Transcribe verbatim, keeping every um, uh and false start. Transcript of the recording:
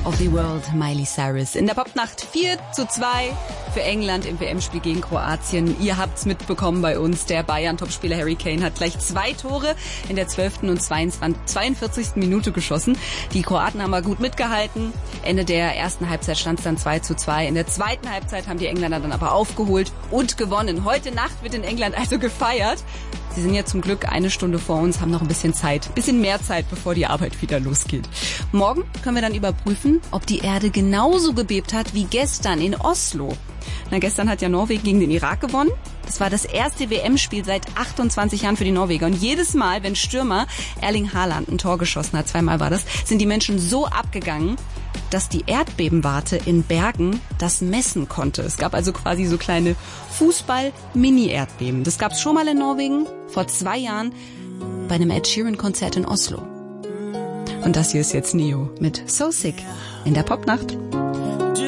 of the World, Miley Cyrus. In der Popnacht vier zu zwei für England im W M-Spiel gegen Kroatien. Ihr habt's mitbekommen bei uns. Der Bayern-Topspieler Harry Kane hat gleich zwei Tore in der zwölften und zweiundvierzigsten Minute geschossen. Die Kroaten haben aber gut mitgehalten. Ende der ersten Halbzeit stand es dann zwei zu zwei. In der zweiten Halbzeit haben die Engländer dann aber aufgeholt und gewonnen. Heute Nacht wird in England also gefeiert. Sie sind ja zum Glück eine Stunde vor uns, haben noch ein bisschen Zeit, ein bisschen mehr Zeit, bevor die Arbeit wieder losgeht. Morgen können wir dann überprüfen, ob die Erde genauso gebebt hat wie gestern in Oslo. Na, gestern hat ja Norwegen gegen den Irak gewonnen. Das war das erste W M-Spiel seit achtundzwanzig Jahren für die Norweger. Und jedes Mal, wenn Stürmer Erling Haaland ein Tor geschossen hat, zweimal war das, sind die Menschen so abgegangen, dass die Erdbebenwarte in Bergen das messen konnte. Es gab also quasi so kleine Fußball-Mini-Erdbeben. Das gab es schon mal in Norwegen, vor zwei Jahren bei einem Ed Sheeran-Konzert in Oslo. Und das hier ist jetzt Neo mit So Sick in der Popnacht.